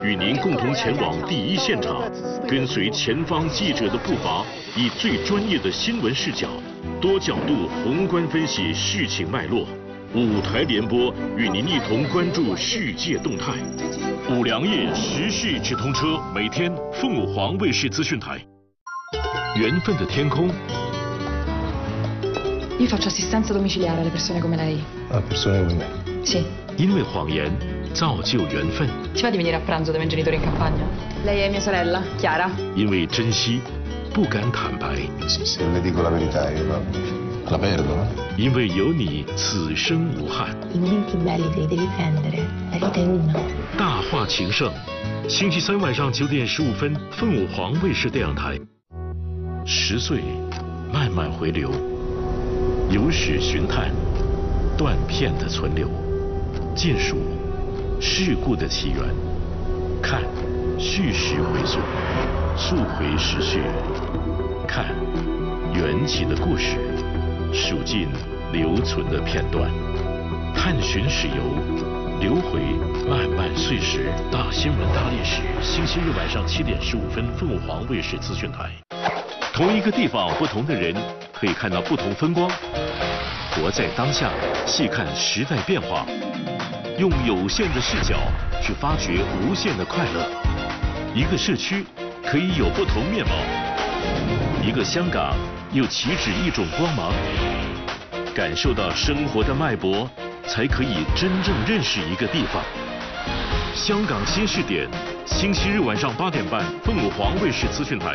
与您共同前往第一现场，跟随前方记者的步伐，以最专业的新闻视角，多角度宏观分析事情脉络。5台联播与您一同关注世界动态。5粮液时事直通车，每天凤凰卫视资讯台。缘分的天空。 Io faccio assistenza domiciliare alle persone come lei. A persone come me? Sì. 因为谎言造就缘分。 Ti va di venire a pranzo dai miei genitori in campagna? Lei è mia sorella, Chiara. 因为珍惜，不敢坦白。 Se le dico la verità io la perdo, no? 因为有你，此生无憾。 I momenti belli te li devi prendere. La vita è una. 大话情圣，星期三晚上9点15分，凤凰卫视电视台。10岁，慢慢回流，有史寻探，断片的存留，尽数事故的起源，看叙事回溯，溯回时序，看缘起的故事，数尽留存的片段，探寻史游，流回漫漫岁时。大新闻大历史，星期日晚上7点15分，凤凰卫视资讯台。同一个地方，不同的人，可以看到不同风光。活在当下，细看时代变化，用有限的视角去发掘无限的快乐。一个社区可以有不同面貌，一个香港又岂止一种光芒。感受到生活的脉搏，才可以真正认识一个地方。香港新视点，星期日晚上8点半，凤凰卫视资讯台。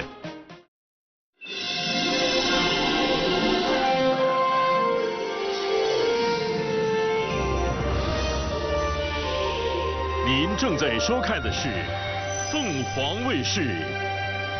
您正在收看的是凤凰卫视